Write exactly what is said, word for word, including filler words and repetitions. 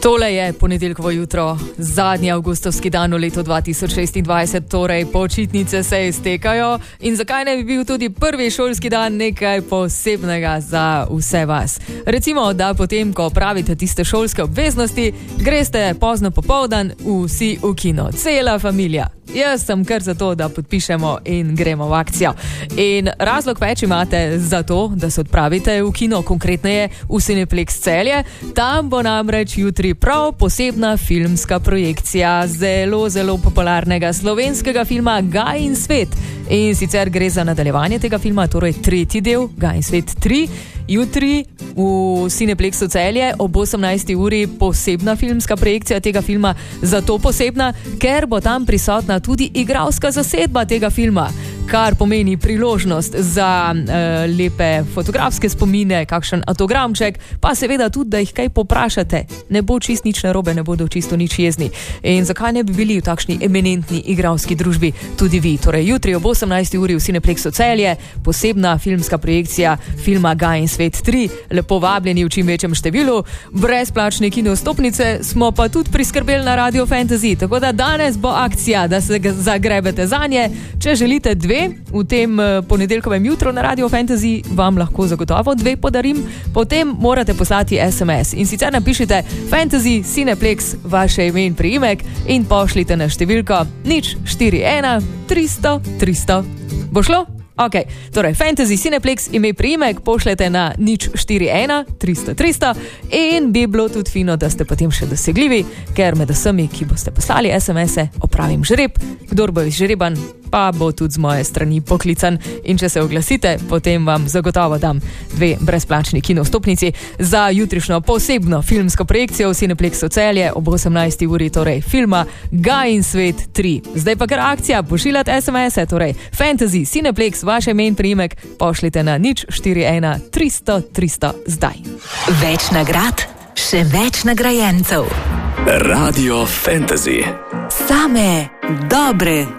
Tole je ponedeljkovo jutro, zadnji avgustovski dan v letu dva tisoč šestindvajset, torej počitnice se iztekajo in zakaj ne bi bil tudi prvi šolski dan nekaj posebnega za vse vas. Recimo, da potem, ko pravite tiste šolske obveznosti, greste pozno popoldan vsi v kino, cela familija. Jaz sem kar za to, da podpišemo in gremo v akcijo. In razlog več imate za to, da se odpravite v kino, konkretneje v Cineplex Celje. Tam bo namreč jutri prav posebna filmska projekcija zelo, zelo popularnega slovenskega filma Gaj in svet. In sicer gre za nadaljevanje tega filma, torej tretji del, Gaj in svet tri. Jutri v Cineplexu Celje ob osemnajsti uri posebna filmska projekcija tega filma, zato posebna, ker bo tam prisotna tudi igralska zasedba tega filma, kar pomeni priložnost za e, lepe fotografske spomine, kakšen autogramček, pa seveda tudi, da jih kaj poprašate. Ne bo čist nič narobe, ne bodo čisto nič jezni. In zakaj ne bi bili v takšni eminentni igralski družbi tudi vi? Torej jutri ob osemnajsti uri v Cineplexu Celje posebna filmska projekcija filma Gaj in svet tri. Lepo vabljeni v čim večjem številu. Brezplačne kinostopnice smo pa tudi priskrbeli na Radio Fantasy, tako da danes bo akcija, da se zagrebete zanje. Če želite dve v tem ponedeljkovem jutru na Radio Fantasy, vam lahko zagotovo dve podarim. Potem morate poslati es em es in sicer napišite Fantasy Cineplex, vaše ime in priimek in pošljite na številko nič štiri ena tristo tristo. Bo šlo? Ok, torej Fantasy Cineplex, ime priimek, pošljete na nič štiri ena tristo tristo in bi bilo tudi fino, da ste potem še dosegljivi, ker med vsemi, ki boste poslali es em ese, opravim žreb, kdor bo izžreban, pa bo tudi z moje strani poklican in če se oglasite, potem vam zagotovo dam dve brezplačni kinostopnici za jutrišnjo posebno filmsko projekcijo v Cineplexu Celje ob osemnajsti uri, torej filma Gaj in svet tri. Zdaj pa kar akcija, pošiljate es em ese, torej Fantasy Cineplex, vaše ime in priimek, pošljite na nič štiri ena tristo tristo zdaj. Več nagrad, še več nagrajencev. Radio Fantasy. Same dobre